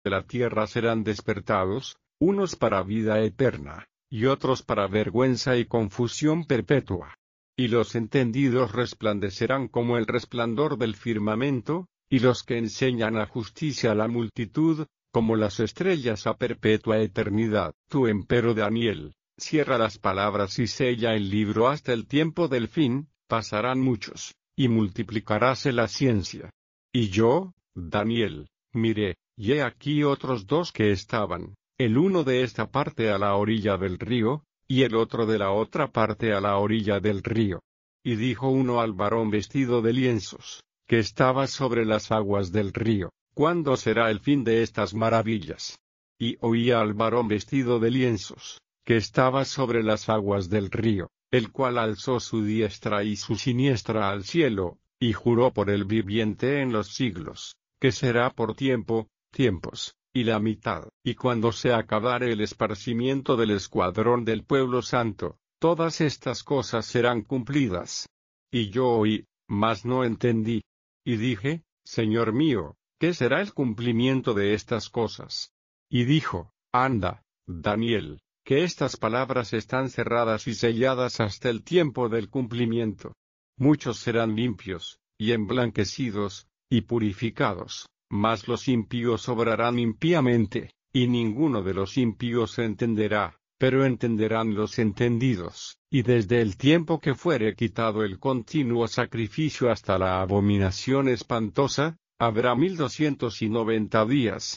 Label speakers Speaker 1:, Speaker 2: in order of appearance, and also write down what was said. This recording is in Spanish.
Speaker 1: de la tierra serán despertados, unos para vida eterna, y otros para vergüenza y confusión perpetua. Y los entendidos resplandecerán como el resplandor del firmamento, y los que enseñan la justicia a la multitud, como las estrellas a perpetua eternidad. Tú, empero Daniel, cierra las palabras y sella el libro hasta el tiempo del fin. Pasarán muchos, y multiplicaráse la ciencia. Y yo, Daniel, miré, y he aquí otros dos que estaban, el uno de esta parte a la orilla del río, y el otro de la otra parte a la orilla del río. Y dijo uno al varón vestido de lienzos, que estaba sobre las aguas del río: ¿Cuándo será el fin de estas maravillas? Y oía al varón vestido de lienzos, que estaba sobre las aguas del río, el cual alzó su diestra y su siniestra al cielo, y juró por el viviente en los siglos, que será por tiempos, y la mitad. Y cuando se acabare el esparcimiento del escuadrón del pueblo santo, todas estas cosas serán cumplidas. Y yo oí, mas no entendí. Y dije: Señor mío, ¿qué será el cumplimiento de estas cosas? Y dijo: Anda, Daniel, que estas palabras están cerradas y selladas hasta el tiempo del cumplimiento. Muchos serán limpios, y emblanquecidos, y purificados, mas los impíos obrarán impíamente, y ninguno de los impíos entenderá, pero entenderán los entendidos. Y desde el tiempo que fuere quitado el continuo sacrificio hasta la abominación espantosa, habrá 1290 días.